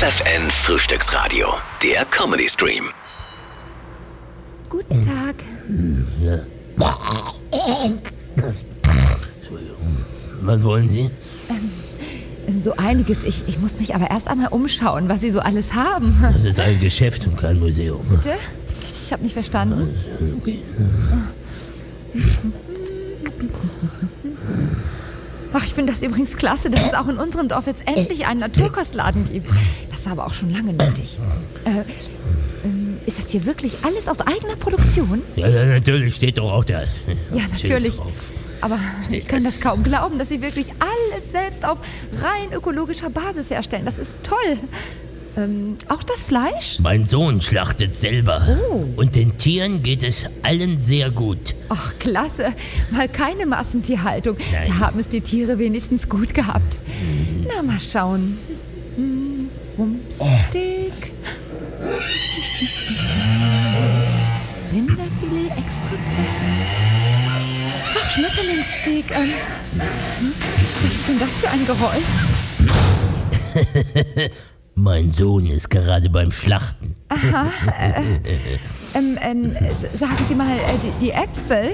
FFN Frühstücksradio, der Comedy Stream. Guten Tag. Ja. Entschuldigung. Was wollen Sie? So einiges. Ich muss mich aber erst einmal umschauen, was Sie so alles haben. Das ist ein Geschäft und kein Museum. Bitte? Ich habe nicht verstanden. Okay. Ach, ich finde das übrigens klasse, dass es auch in unserem Dorf jetzt endlich einen Naturkostladen gibt. Das war aber auch schon lange nötig. Ist das hier wirklich alles aus eigener Produktion? Ja, natürlich steht doch auch da. Ja, natürlich. Drauf. Aber ich kann das kaum glauben, dass Sie wirklich alles selbst auf rein ökologischer Basis herstellen. Das ist toll. Auch das Fleisch? Mein Sohn schlachtet selber. Oh. Und den Tieren geht es allen sehr gut. Ach, klasse. Mal keine Massentierhaltung. Nein. Da haben es die Tiere wenigstens gut gehabt. Na, mal schauen. Rumpsteak. Rinderfilet extra zart. Ach, Schmetterlingssteak. Was ist denn das für ein Geräusch? Mein Sohn ist gerade beim Schlachten. Aha. Sagen Sie mal, die Äpfel.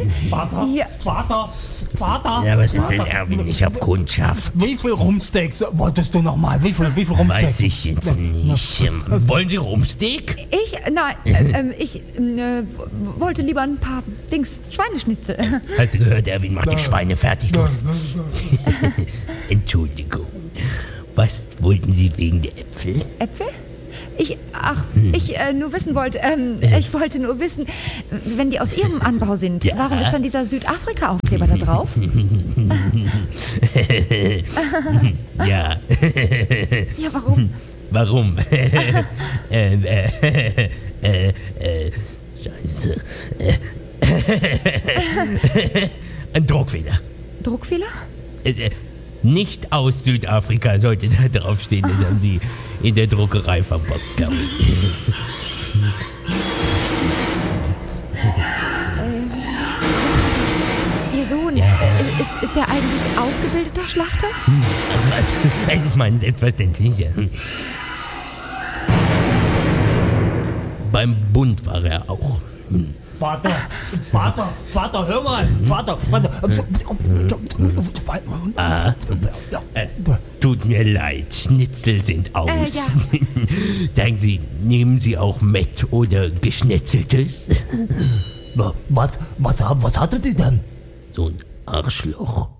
Vater. Ja, was ist denn, Erwin? Ich hab Kundschaft. Wie viel Rumpsteaks wolltest du nochmal? Wie viel Rumpsteaks? Weiß ich jetzt nicht. Wollen Sie Rumpsteak? Ich wollte lieber ein paar Schweineschnitzel. Hast du gehört, Erwin macht die Schweine fertig. Entschuldigung. Was wollten Sie wegen der Äpfel? Äpfel? Ich nur wissen wollte, ich wollte nur wissen, wenn die aus Ihrem Anbau sind, Ja. warum ist dann dieser Südafrika-Aufkleber da drauf? Ja. Ja, warum? Warum? Scheiße. Ein Druckfehler. Druckfehler? Nicht aus Südafrika sollte da draufstehen. Das haben die in der Druckerei verbockt, glaube ich. Ihr Sohn, ist der eigentlich ausgebildeter Schlachter? Ich meine, selbstverständlich. Ja. Beim Bund war er auch. Vater, hör mal. Vater. Tut mir leid, Schnitzel sind aus. Ja. Sagen Sie, nehmen Sie auch Mett oder Geschnetzeltes? Was hattet ihr denn? So ein Arschloch.